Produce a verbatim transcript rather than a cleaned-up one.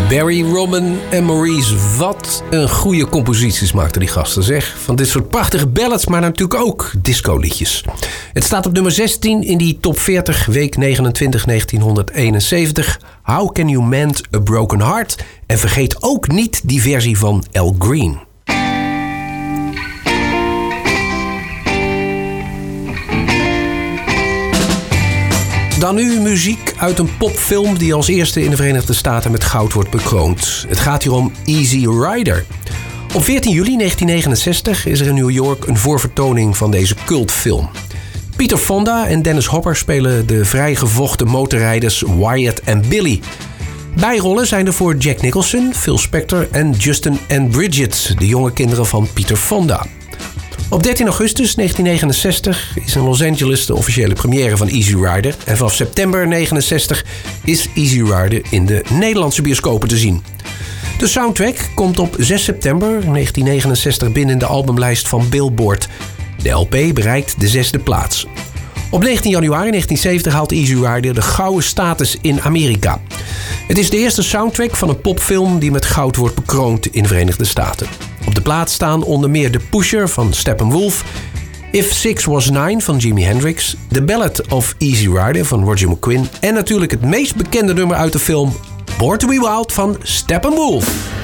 Barry, Robin en Maurice. Wat een goede composities maakten die gasten, zeg. Van dit soort prachtige ballads, maar natuurlijk ook discoliedjes. Het staat op nummer zestien in die top veertig, week negenentwintig, negentienhonderdeenenzeventig. How Can You Mend a Broken Heart? En vergeet ook niet die versie van Al Green. Dan nu muziek uit een popfilm die als eerste in de Verenigde Staten met goud wordt bekroond. Het gaat hier om Easy Rider. Op veertien juli negentien negenenzestig is er in New York een voorvertoning van deze cultfilm. Peter Fonda en Dennis Hopper spelen de vrijgevochten motorrijders Wyatt en Billy. Bijrollen zijn er voor Jack Nicholson, Phil Spector en Justin and Bridget, de jonge kinderen van Peter Fonda. Op dertien augustus negentien negenenzestig is in Los Angeles de officiële première van Easy Rider. En vanaf september negenenzestig is Easy Rider in de Nederlandse bioscopen te zien. De soundtrack komt op zes september negentien negenenzestig binnen in de albumlijst van Billboard. De L P bereikt de zesde plaats. Op negentien januari negentien zeventig haalt Easy Rider de gouden status in Amerika. Het is de eerste soundtrack van een popfilm die met goud wordt bekroond in de Verenigde Staten. Op de plaat staan onder meer The Pusher van Steppenwolf, If Six Was Nine van Jimi Hendrix, The Ballad of Easy Rider van Roger McGuinn en natuurlijk het meest bekende nummer uit de film Born to Be Wild van Steppenwolf.